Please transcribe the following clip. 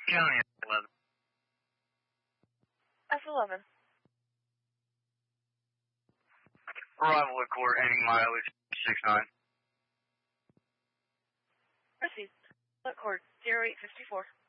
County S11. S11. Arrival at court, ending mileage 69. Proceed. At court 0854.